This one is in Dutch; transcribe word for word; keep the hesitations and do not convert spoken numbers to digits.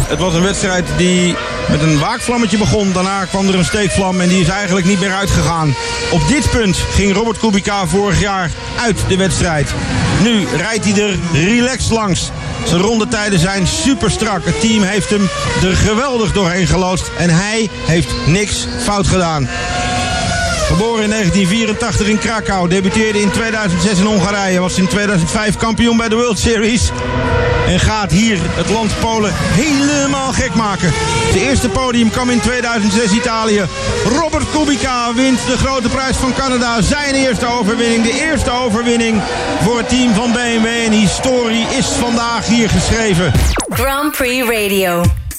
het was een wedstrijd die met een waakvlammetje begon. Daarna kwam er een steekvlam en die is eigenlijk niet meer uitgegaan. Op dit punt ging Robert Kubica vorig jaar uit de wedstrijd. Nu rijdt hij er relaxed langs. Zijn rondetijden zijn super strak. Het team heeft hem er geweldig doorheen geloodst. En hij heeft niks fout gedaan. Geboren in negentien vierentachtig in Krakau. Debuteerde in tweeduizend zes in Hongarije. Was in tweeduizend vijf kampioen bij de World Series. En gaat hier het land Polen helemaal gek maken. De eerste podium kwam in tweeduizend zes Italië. Robert Kubica wint de grote prijs van Canada. Zijn eerste overwinning. De eerste overwinning voor het team van B M W. En historie is vandaag hier geschreven. Grand Prix Radio.